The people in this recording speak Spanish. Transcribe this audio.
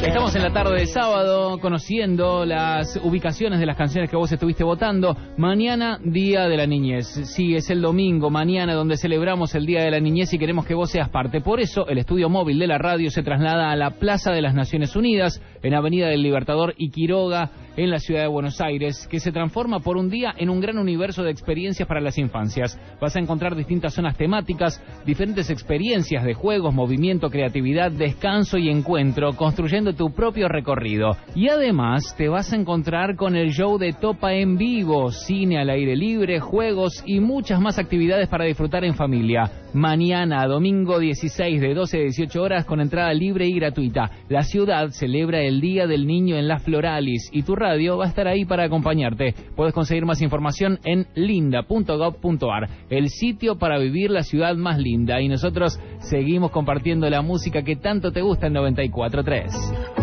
Estamos en la tarde de sábado conociendo las ubicaciones de las canciones que vos estuviste votando. Mañana, Día de la Niñez. Sí, es el domingo, mañana, donde celebramos el Día de la Niñez y queremos que vos seas parte. Por eso, el estudio móvil de la radio se traslada a la Plaza de las Naciones Unidas, en Avenida del Libertador y Quiroga, en la ciudad de Buenos Aires, que se transforma por un día en un gran universo de experiencias para las infancias. Vas a encontrar distintas zonas temáticas, diferentes experiencias de juegos, movimiento, creatividad, descanso y encuentro, construyendo tu propio recorrido. Y además te vas a encontrar con el show de Topa en vivo, cine al aire libre, juegos y muchas más actividades para disfrutar en familia. Mañana, domingo 16, de 12 a 18 horas, con entrada libre y gratuita. La ciudad celebra el Día del Niño en la Floralis y tu radio va a estar ahí para acompañarte. Puedes conseguir más información en linda.gov.ar, el sitio para vivir la ciudad más linda. Y nosotros seguimos compartiendo la música que tanto te gusta en 94.3.